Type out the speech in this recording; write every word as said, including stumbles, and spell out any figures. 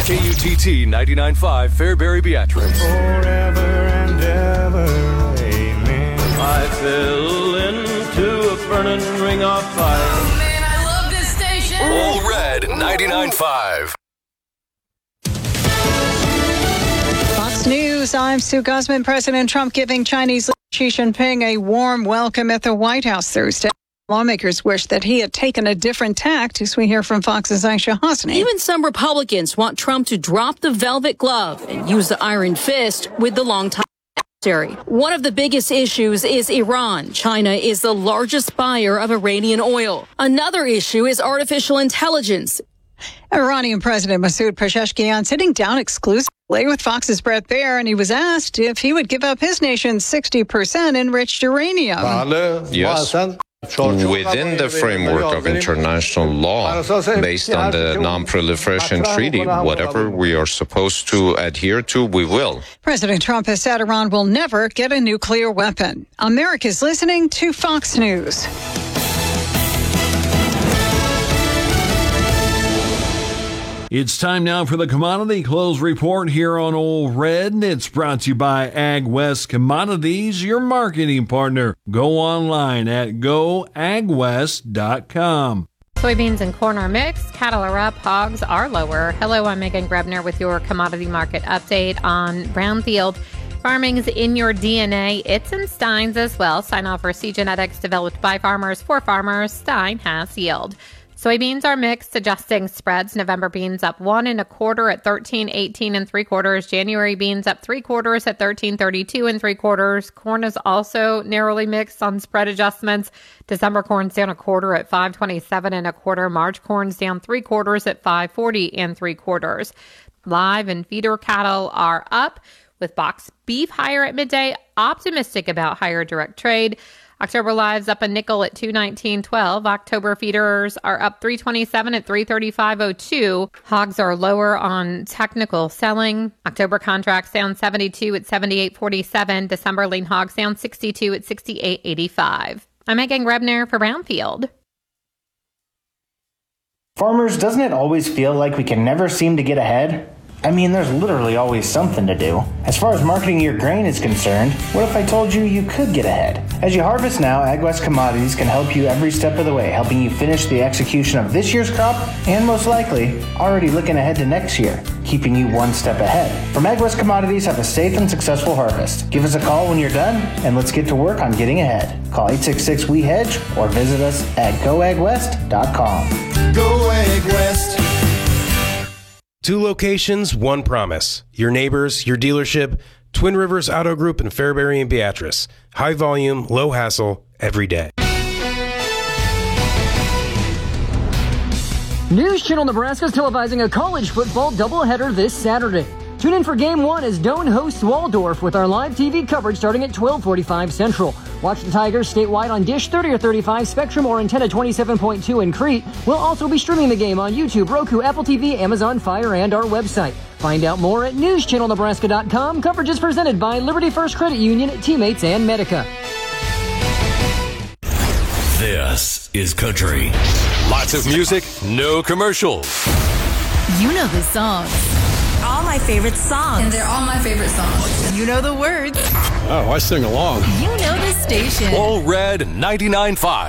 K U T T ninety-nine point five Fairbury Beatrice. Forever and ever, amen. I fell into a burning ring of fire. Oh man, I love this station. All Red ninety-nine point five. Fox News, I'm Sue Guzman. President Trump giving Chinese leader Xi Jinping a warm welcome at the White House Thursday. Lawmakers wish that he had taken a different tact, as we hear from Fox's Aisha Hosni. Even some Republicans want Trump to drop the velvet glove and use the iron fist with the longtime adversary. One of the biggest issues is Iran. China is the largest buyer of Iranian oil. Another issue is artificial intelligence. Iranian President Masoud Pezeshkian sitting down exclusively with Fox's Brett Baer, and he was asked if he would give up his nation's sixty percent enriched uranium. Yes. Within the framework of international law, based on the Non-Proliferation Treaty, whatever we are supposed to adhere to, we will. President Trump has said Iran will never get a nuclear weapon. America's listening to Fox News. It's time now for the Commodity Close Report here on Old Red. It's brought to you by Ag West Commodities, your marketing partner. Go online at go ag west dot com. Soybeans and corn are mixed. Cattle are up. Hogs are lower. Hello, I'm Megan Grebner with your commodity market update on Brownfield. Farming's in your D N A. It's in Stein's as well. Stein offers seed genetics developed by farmers for farmers. Stein has yield. Soybeans are mixed, adjusting spreads. November beans up one and a quarter at thirteen eighteen and three quarters. January beans up three quarters at thirteen thirty-two and three quarters. Corn is also narrowly mixed on spread adjustments. December corn's down a quarter at five twenty-seven and a quarter. March corn's down three quarters at five forty and three quarters. Live and feeder cattle are up, with box beef higher at midday. Optimistic about higher direct trade. October lives up a nickel at two nineteen twelve. October feeders are up three twenty-seven at three thirty-five oh two. Hogs are lower on technical selling. October contracts down seventy-two at seventy-eight forty-seven. December lean hogs down sixty-two at sixty-eight eighty-five. I'm Megan Grebner for Brownfield. Farmers, doesn't it always feel like we can never seem to get ahead? I mean, there's literally always something to do. As far as marketing your grain is concerned, what if I told you you could get ahead? As you harvest now, AgWest Commodities can help you every step of the way, helping you finish the execution of this year's crop and, most likely, already looking ahead to next year, keeping you one step ahead. From AgWest Commodities, have a safe and successful harvest. Give us a call when you're done, and let's get to work on getting ahead. Call eight six six, W E hedge or visit us at go ag west dot com. Go AgWest. Two locations, one promise. Your neighbors, your dealership, Twin Rivers Auto Group in Fairbury and Beatrice. High volume, low hassle, every day. News Channel Nebraska is televising a college football doubleheader this Saturday. Tune in for Game one as Doane hosts Waldorf with our live T V coverage starting at twelve forty-five Central. Watch the Tigers statewide on Dish thirty or thirty-five, Spectrum, or Antenna twenty-seven point two in Crete. We'll also be streaming the game on YouTube, Roku, Apple T V, Amazon Fire, and our website. Find out more at news channel nebraska dot com. Coverage is presented by Liberty First Credit Union, Teammates, and Medica. This is country. Lots of music, no commercials. You know the songs. All my favorite songs. And they're all my favorite songs. You know the words. Oh, I sing along. You know the station. All Red ninety-nine point five.